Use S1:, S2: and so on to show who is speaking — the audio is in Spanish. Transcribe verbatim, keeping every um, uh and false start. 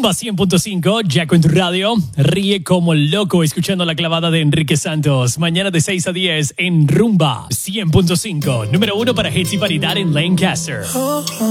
S1: Rumba cien punto cinco, Jaco en tu radio. Ríe como loco escuchando la clavada de Enrique Santos. Mañana de seis a diez en Rumba cien punto cinco. Número uno para hits y paridad en Lancaster.